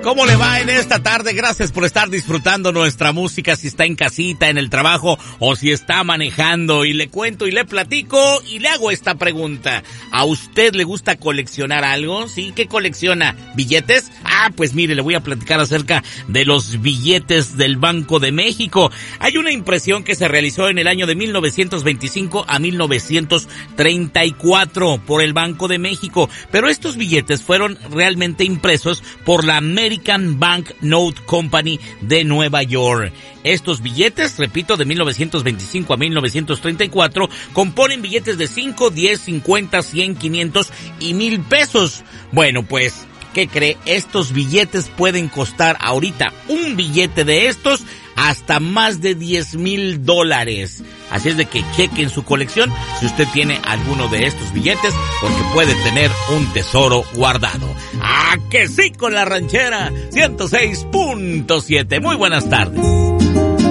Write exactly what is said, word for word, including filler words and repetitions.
¿Cómo le va en esta tarde? Gracias por estar disfrutando nuestra música, si está en casita, en el trabajo o si está manejando. Y le cuento y le platico y le hago esta pregunta. ¿A usted le gusta coleccionar algo? ¿Sí? ¿Qué colecciona? ¿Billetes? Ah, pues mire, le voy a platicar acerca de los billetes del Banco de México. Hay una impresión que se realizó en el año de mil novecientos veinticinco a mil novecientos treinta y cuatro por el Banco de México, pero estos billetes fueron realmente impresos por la American Bank Note Company de Nueva York. Estos billetes, repito, de mil novecientos veinticinco a mil novecientos treinta y cuatro, componen billetes de cinco, diez, cincuenta, cien, quinientos y mil pesos. Bueno, pues, ¿qué cree? Estos billetes pueden costar ahorita un billete de estos hasta más de diez mil dólares. Así es de que chequen su colección si usted tiene alguno de estos billetes, porque puede tener un tesoro guardado. ¡Ah, que sí, con la ranchera! ciento seis punto siete. Muy buenas tardes.